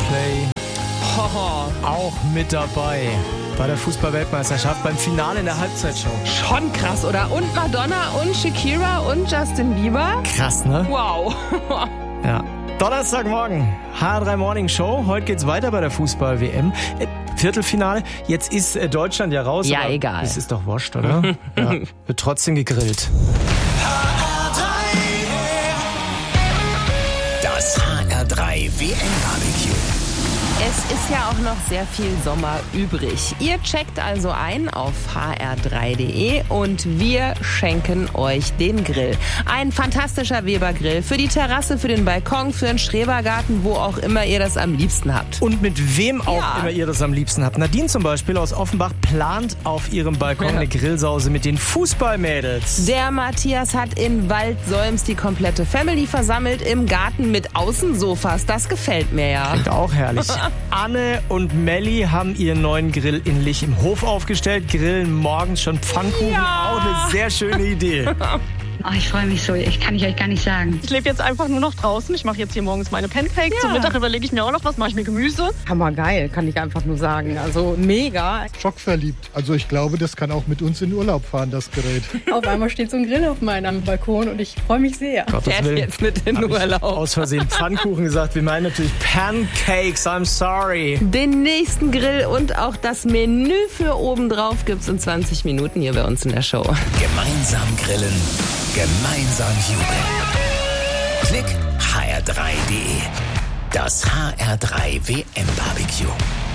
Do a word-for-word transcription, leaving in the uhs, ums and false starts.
Coldplay auch mit dabei bei der Fußball-Weltmeisterschaft beim Finale in der Halbzeitshow. Schon krass, oder? Und Madonna und Shakira und Justin Bieber. Krass, ne? Wow. Ja. Donnerstagmorgen, H R drei Morning Show. Heute geht's weiter bei der Fußball-W M. Äh, Viertelfinale. Jetzt ist äh, Deutschland ja raus. Ja, egal. Das ist doch wurscht, oder? Ja. Wird trotzdem gegrillt. Das H R drei W M-Barbecue. Es ist ja auch noch sehr viel Sommer übrig. Ihr checkt also ein auf h r drei punkt d e und wir schenken euch den Grill. Ein fantastischer Weber-Grill für die Terrasse, für den Balkon, für den Schrebergarten, wo auch immer ihr das am liebsten habt. Und mit wem auch Ja. immer ihr das am liebsten habt. Nadine zum Beispiel aus Offenbach plant auf ihrem Balkon eine Grillsause mit den Fußballmädels. Der Matthias hat in Waldsolms die komplette Family versammelt im Garten mit Außensofas. Das gefällt mir ja. Klingt auch herrlich. Anne und Melli haben ihren neuen Grill in Lich im Hof aufgestellt. Grillen morgens schon Pfannkuchen. Ja. Auch eine sehr schöne Idee. Oh, ich freue mich so, ich kann ich euch gar nicht sagen. Ich lebe jetzt einfach nur noch draußen. Ich mache jetzt hier morgens meine Pancakes. Ja. Zum Mittag überlege ich mir auch noch, was mache ich mit Gemüse. Hammergeil, kann ich einfach nur sagen. Also mega. Schockverliebt. Also ich glaube, das kann auch mit uns in Urlaub fahren, das Gerät. Auf einmal steht so ein Grill auf meinem Balkon und ich freue mich sehr. Gottes Fährt Willen. jetzt mit in Hab ich Urlaub. aus Versehen Pfannkuchen gesagt. Wir meinen natürlich Pancakes. I'm sorry. Den nächsten Grill und auch das Menü für obendrauf gibt's in zwanzig Minuten hier bei uns in der Show. Gemeinsam grillen, gemeinsam jubeln. Klick h r drei punkt d e. Das H R drei W M-Barbecue.